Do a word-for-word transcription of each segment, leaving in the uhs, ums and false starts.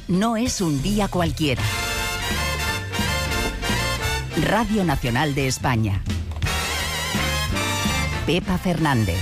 no es un día cualquiera. Radio Nacional de España. Pepa Fernández.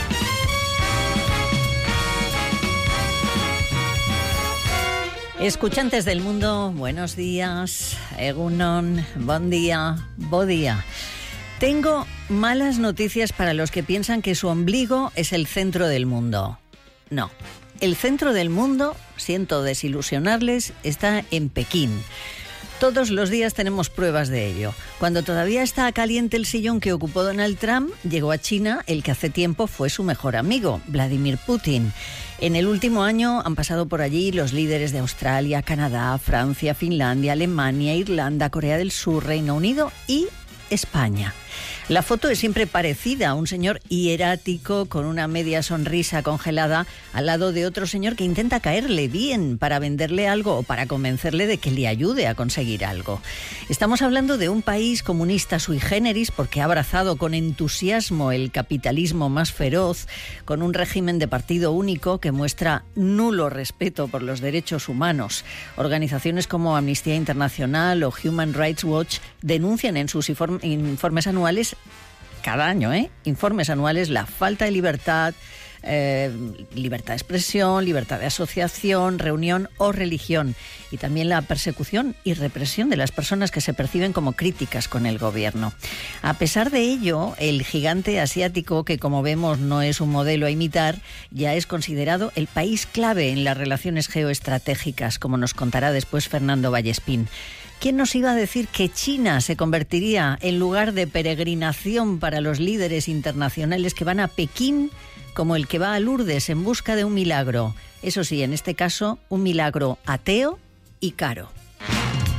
Escuchantes del mundo, buenos días. Egunon, bon día, bo día. Tengo malas noticias para los que piensan que su ombligo es el centro del mundo. No, el centro del mundo, siento desilusionarles, está en Pekín. Todos los días tenemos pruebas de ello. Cuando todavía está caliente el sillón que ocupó Donald Trump, llegó a China el que hace tiempo fue su mejor amigo, Vladimir Putin. En el último año han pasado por allí los líderes de Australia, Canadá, Francia, Finlandia, Alemania, Irlanda, Corea del Sur, Reino Unido y España. La foto es siempre parecida a un señor hierático con una media sonrisa congelada al lado de otro señor que intenta caerle bien para venderle algo o para convencerle de que le ayude a conseguir algo. Estamos hablando de un país comunista sui generis porque ha abrazado con entusiasmo el capitalismo más feroz, con un régimen de partido único que muestra nulo respeto por los derechos humanos. Organizaciones como Amnistía Internacional o Human Rights Watch denuncian en sus informes anuales cada año, ¿eh? Informes anuales, la falta de libertad, eh, libertad de expresión, libertad de asociación, reunión o religión, y también la persecución y represión de las personas que se perciben como críticas con el gobierno. A pesar de ello, el gigante asiático, que como vemos no es un modelo a imitar, ya es considerado el país clave en las relaciones geoestratégicas, como nos contará después Fernando Vallespín. ¿Quién nos iba a decir que China se convertiría en lugar de peregrinación para los líderes internacionales que van a Pekín, como el que va a Lourdes en busca de un milagro? Eso sí, en este caso, un milagro ateo y caro.